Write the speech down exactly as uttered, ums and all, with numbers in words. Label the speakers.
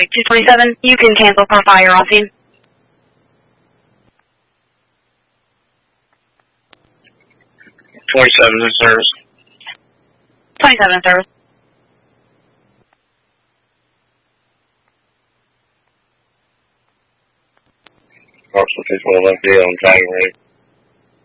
Speaker 1: two twenty-seven, you can cancel for fire on scene.
Speaker 2: twenty-seven in service.
Speaker 1: twenty-seven in service.
Speaker 2: Officer two twelve F D on driving ready.